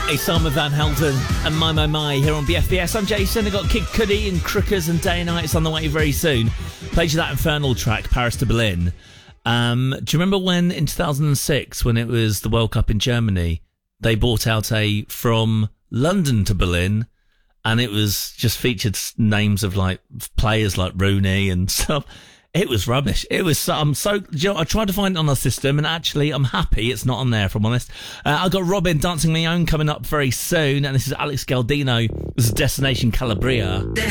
It's Simon Van Helden and My here on BFBS. I'm Jason. I've got Kid Cudi and Crookers and Day and Night. It's on the way very soon. Played you that Infernal track, Paris to Berlin. Do you remember when in 2006, when it was the World Cup in Germany, they brought out a From London to Berlin, and it was just featured names of like players like Rooney and stuff. It was rubbish. It was. I tried to find it on the system, and actually, I'm happy it's not on there. If I'm honest, I've got Robin Dancing My Own coming up very soon, and this is Alex Galdino. This is Destination Calabria.